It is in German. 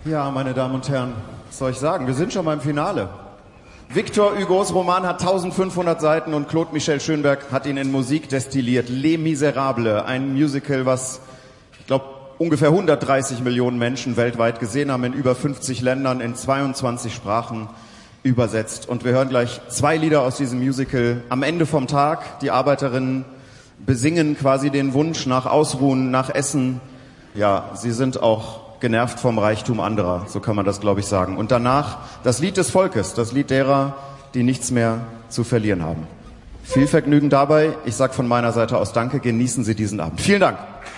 Ja, meine Damen und Herren, was soll ich sagen? Wir sind schon beim Finale. Victor Hugos Roman hat 1500 Seiten und Claude Michel Schönberg hat ihn in Musik destilliert. Les Miserables, ein Musical, was, ich glaube, ungefähr 130 Millionen Menschen weltweit gesehen haben, in über 50 Ländern, in 22 Sprachen übersetzt. Und wir hören gleich 2 Lieder aus diesem Musical. Am Ende vom Tag, die Arbeiterinnen besingen quasi den Wunsch nach Ausruhen, nach Essen. Ja, sie sind auch genervt vom Reichtum anderer, so kann man das, glaube ich, sagen. Und danach das Lied des Volkes, das Lied derer, die nichts mehr zu verlieren haben. Viel Vergnügen dabei. Ich sage von meiner Seite aus Danke, genießen Sie diesen Abend. Vielen Dank.